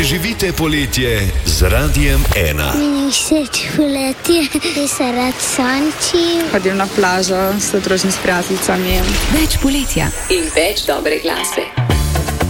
Preživite poletje z Radiem 1. Meni všeč poletje, ker se rad sončim. Hodim na plažo s družnim s prijateljicami. Več poletja in več dobre glasbe.